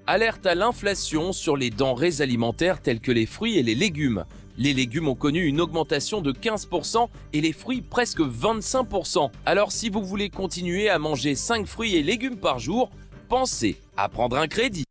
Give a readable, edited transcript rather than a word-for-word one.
Alerte à l'inflation sur les denrées alimentaires telles que les fruits et les légumes. Les légumes ont connu une augmentation de 15% et les fruits presque 25%. Alors si vous voulez continuer à manger 5 fruits et légumes par jour, pensez à prendre un crédit.